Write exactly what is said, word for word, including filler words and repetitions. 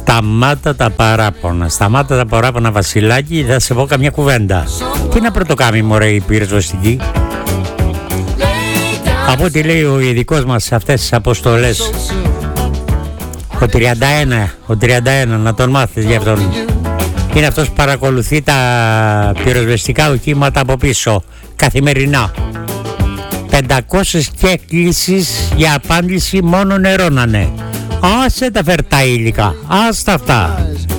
Σταμάτα τα παράπονα. Σταμάτα τα παράπονα, Βασιλάκη, θα σε πω καμιά κουβέντα. Τι να πρωτοκάμει, μωρέ, η πυροσβεστική. Από ό,τι λέει ο ειδικός μας σε αυτές τις αποστολές, ο τριάντα ένα, ο τριάντα ένα, να τον μάθεις για αυτόν. Είναι αυτός που παρακολουθεί τα πυροσβεστικά οχήματα από πίσω καθημερινά. πεντακόσιες και κλήσεις για απάντηση μόνο νερώνανε. Άσε τα φερτά υλικά, άστα αυτά.